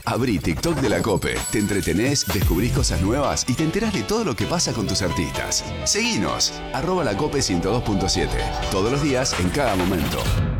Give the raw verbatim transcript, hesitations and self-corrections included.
Abrí TikTok de la COPE. Te entretenés, descubrís cosas nuevas y te enterás de todo lo que pasa con tus artistas. Seguinos, arroba la COPE ciento dos punto siete. Todos los días, en cada momento.